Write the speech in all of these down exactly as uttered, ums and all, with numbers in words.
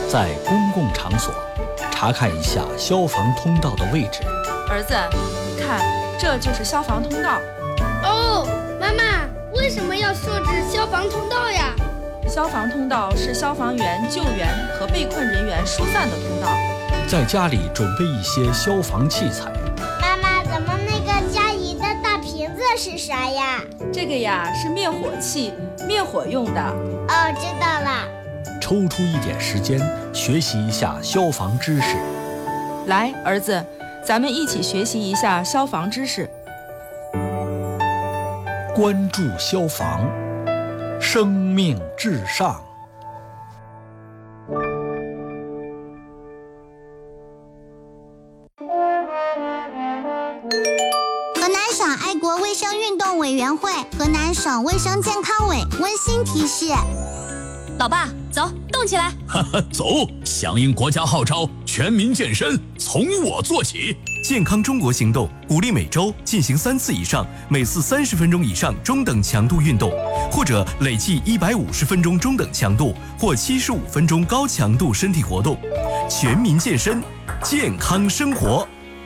在公共场所查看一下消防通道的位置。 儿子，你看，这就是消防通道。 哦，妈妈，为什么要设置消防通道呀？ 消防通道是消防员救援和被困人员疏散的通道。 在家里准备一些消防器材。 妈妈，怎么那个佳怡的大瓶子是啥呀？ 这个呀是灭火器，灭火用的。 哦，知道了。 抽出一点时间学习一下消防知识。 来，儿子，咱们一起学习一下消防知识。 关注消防，生命至上。 河南省爱国卫生运动委员会、河南省卫生健康委温馨提示： 老爸，走，动起来！ 哈哈，走！响应国家号召，全民健身，从我做起。 健康中国行动鼓励每周进行三次以上，每次三十分钟以上中等强度运动，或者累计一百五十分钟中等强度或七十五分钟高强度身体活动。全民健身，健康生活。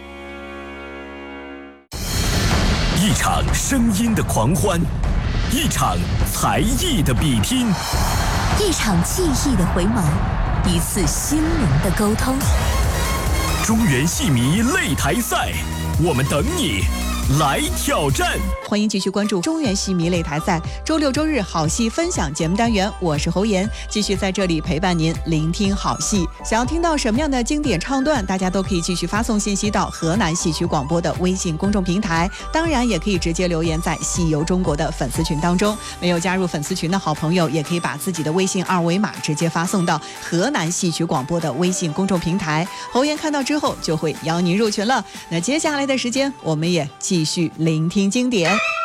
一场声音的狂欢，一场才艺的比拼， 一场记忆的回眸，一次心灵的沟通。 中原戏迷擂台赛，我们等你来挑战。 欢迎继续关注中原戏迷擂台赛，周六周日好戏分享节目单元，我是侯岩，继续在这里陪伴您，聆听好戏。想要听到什么样的经典唱段，大家都可以继续发送信息到河南戏曲广播的微信公众平台，当然也可以直接留言在戏游中国的粉丝群当中。没有加入粉丝群的好朋友，也可以把自己的微信二维码直接发送到河南戏曲广播的微信公众平台，侯岩看到之后就会邀您入群了。那接下来的时间，我们也继续聆听经典。